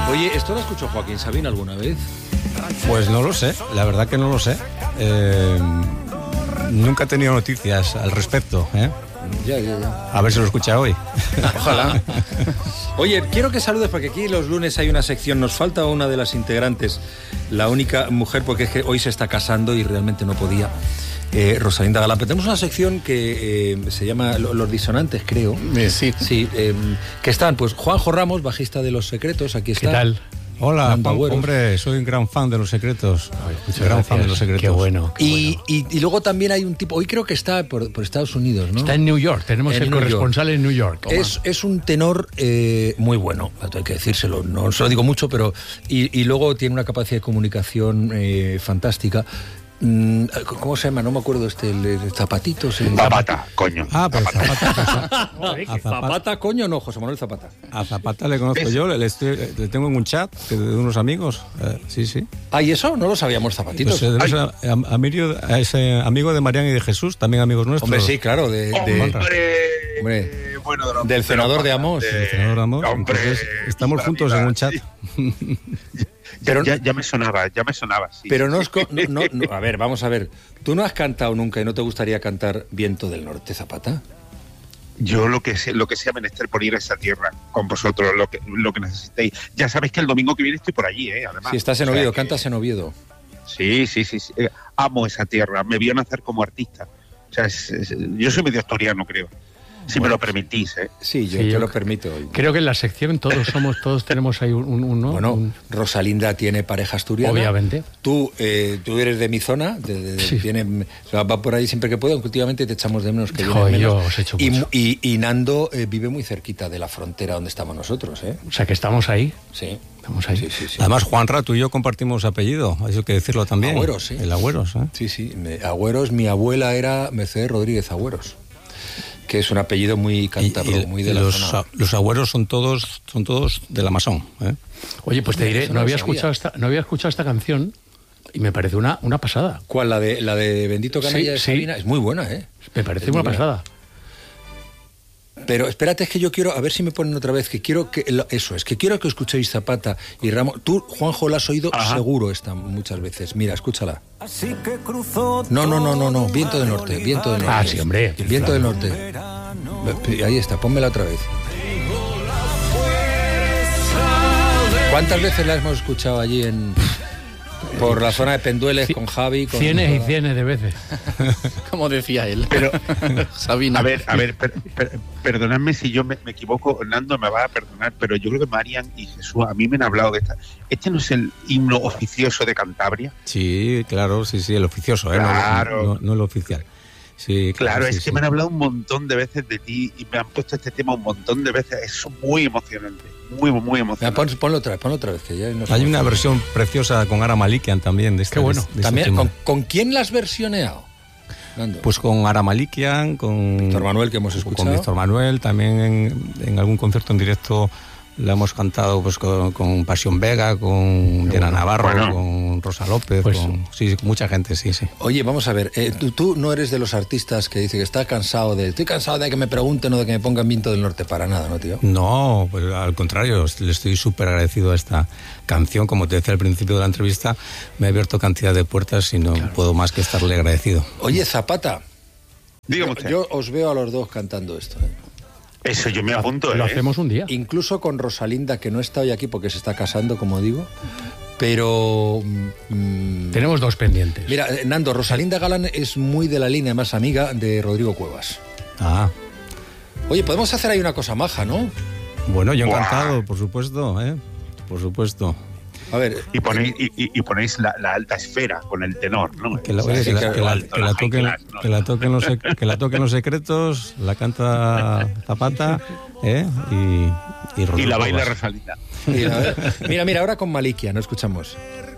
Oye, ¿esto lo escuchó Joaquín Sabina alguna vez? Pues no lo sé, la verdad que no lo sé. Nunca he tenido noticias al respecto, ¿eh? Ya. A ver si lo escucha hoy. Ojalá. Oye, quiero que saludes porque aquí los lunes hay una sección, nos falta una de las integrantes, la única mujer, porque es que hoy se está casando y realmente no podía, Rosalinda Galán. Pero tenemos una sección que se llama Los Disonantes, creo. Sí. Sí, que están, pues, Juanjo Ramos, bajista de Los Secretos, aquí está. ¿Qué tal? Hola, hombre, soy un gran fan de Los Secretos. Fan de Los Secretos. Qué bueno. Y luego también hay un tipo, hoy creo que está por Estados Unidos, ¿no? Está en New York, tenemos el corresponsal en New York. Es un tenor muy bueno, hay que decírselo, no se lo digo mucho, pero... Y luego tiene una capacidad de comunicación fantástica. ¿Cómo se llama? No me acuerdo el Zapatitos. Zapata, coño. Ah, pero Zapata. Zapata, coño, no, José Manuel Zapata. A Zapata le conozco yo, le tengo en un chat de unos amigos. Sí. Ah, ¿y eso? No lo sabíamos, Zapatitos. Pues, es amigo de Marián y de Jesús, también amigos nuestros. Hombre, sí, claro. Hombre. Bueno, del senador de Amos. Del senador de Amos. Entonces, estamos juntos en un chat. Pero ya me sonaba, sí. Pero no, a ver, vamos a ver. ¿Tú no has cantado nunca y no te gustaría cantar Viento del Norte, Zapata? Yo lo que sea menester por ir a esa tierra con vosotros, lo que necesitéis. Ya sabéis que el domingo que viene estoy por allí, además. Si estás en Oviedo, cantas en Oviedo. Sí. Amo esa tierra, me vio nacer como artista. O sea, yo soy medio asturiano, creo. Si me lo permitís, ¿eh? Sí, yo lo permito. Creo que en la sección todos tenemos ahí uno. Bueno, Rosalinda tiene pareja asturiana. Obviamente. Tú eres de mi zona, sí. Va por ahí siempre que puedo, aunque últimamente te echamos de menos que viene menos. Yo os echo mucho. Y Nando vive muy cerquita de la frontera donde estamos nosotros, ¿eh? O sea, que estamos ahí. Sí. Estamos ahí. Sí. Además, Juanra, tú y yo compartimos apellido, eso hay que decirlo también. Agüeros, sí. El Agüeros, ¿eh? Sí. Agüeros, mi abuela era Mercedes Rodríguez Agüeros, que es un apellido muy cántabro, muy de la zona. Los Agüeros son todos de la Masón, ¿eh? Oye, pues te diré, no había escuchado esta canción y me parece una pasada. ¿Cuál? ¿La de Bendito Canalla de Sabina? Es muy buena, ¿eh? Me parece una pasada. Pero espérate, es que yo quiero, a ver si me ponen otra vez, que quiero que escuchéis Zapata y Ramos. Tú, Juanjo, la has oído seguro muchas veces. Mira, escúchala. No, Viento del Norte. Ah, sí, hombre. Viento del Norte. Ahí está, pónmela otra vez. ¿Cuántas veces la hemos escuchado allí por la zona de Pendueles con Javi? Cienes y cienes de veces. Como decía él. Pero, Sabina. A ver, perdonadme si yo me equivoco, Nando me va a perdonar, pero yo creo que Marian y Jesús a mí me han hablado de esta. ¿Este no es el himno oficioso de Cantabria? Sí, claro, sí, el oficioso, claro. No el oficial. Sí, claro, sí, es que me han hablado un montón de veces de ti y me han puesto este tema un montón de veces. Es muy emocionante, muy emocionante. Ponlo otra vez, que ya no. Hay una versión preciosa con Ara Malikian también de este. Qué bueno. También, ¿con quién la has versioneado, Nando? Pues con Ara Malikian, con Víctor Manuel, que hemos escuchado. Con Víctor Manuel, también en algún concierto en directo la hemos cantado pues con Pasión Vega, con Diana Navarro, con Rosa López, pues, con mucha gente, sí. Oye, vamos a ver, tú no eres de los artistas que dice que estoy cansado de que me pregunten o de que me pongan Viento del Norte, para nada, ¿no, tío? No, pues al contrario, le estoy súper agradecido a esta canción. Como te decía al principio de la entrevista, me ha abierto cantidad de puertas y no puedo más que estarle agradecido. Oye, Zapata, dígame usted. Yo os veo a los dos cantando esto, ¿eh? Eso yo me apunto, Lo hacemos un día. Incluso con Rosalinda, que no está hoy aquí porque se está casando, como digo, pero... tenemos dos pendientes. Mira, Nando, Rosalinda Galán es muy de la línea, más amiga de Rodrigo Cuevas. Oye, podemos hacer ahí una cosa maja, ¿no? Bueno, yo encantado, por supuesto, ¿eh? Por supuesto. A ver, ponéis la alta esfera con el tenor, ¿no? Que la toquen los Secretos, la canta Zapata, y la baila Rosalinda. Mira, ahora con Malikia, ¿no escuchamos?